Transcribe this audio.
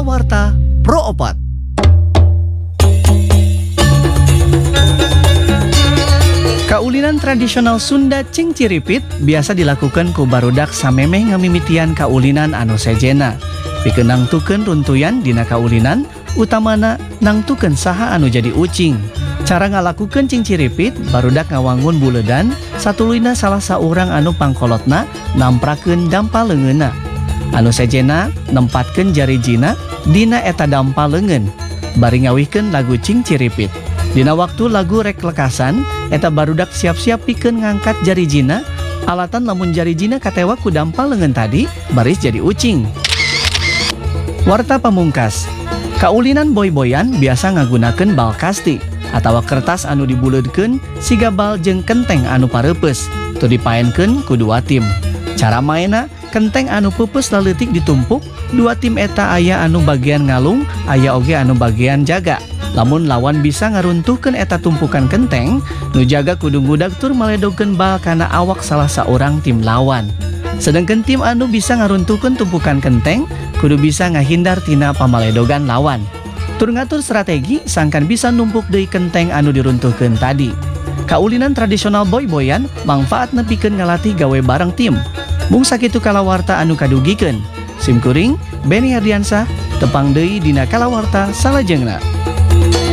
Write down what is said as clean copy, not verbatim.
Kalawarta Pro Opat. Kaulinan tradisional Sunda cingciripit biasa dilakukan ku barudak samemeh ngamimitian kaulinan anu sejena. Pikeun nangtukeun runtuyan dina kaulinan, utamana nangtukeun saha anu jadi ucing. Cara ngalakukeun cingciripit, barudak ngawangun buledan, satuluyna salah saurang anu pangkolotna namprakeun dampal leungeunna. Anu sejena nempatkeun jarijina dina eta dampal leungeun, bari ngawihkeun lagu cingciripit. Dina waktu lagu rek lekasan, eta barudak siap-siap pikeun ngangkat jarijina, alatan lamun jarijina katewa ku dampal leungeun tadi, baris jadi ucing. Warta pamungkas. Kaulinan boy-boyan biasa ngagunakeun bal kasti atawa kertas anu dibuleudkeun siga bal jeung kenteng anu pareupes, tu dipaenkeun ku dua tim. Cara mainna, kenteng anu peupeus leutik ditumpuk, dua tim eta aya anu bagian ngalung, aya oge anu bagian jaga. Lamun lawan bisa ngaruntuhkeun eta tumpukan kenteng, nu jaga kudu ngudag tur maledogkeun bal kana awak salah saurang tim lawan. Sedangkan tim anu bisa ngaruntuhkeun tumpukan kenteng, kudu bisa ngahindar tina pamaledogan lawan. Tur ngatur strategi sangkan bisa numpuk deui kenteng anu diruntuhkeun tadi. Kaulinan tradisional boy-boyan mangfaatna pikeun ngalatih gawe bareng tim. Mung sakitu kalawarta anu kadugikeun. Simkuring Beni Herdiansah tepang deui dina kalawarta salajengna.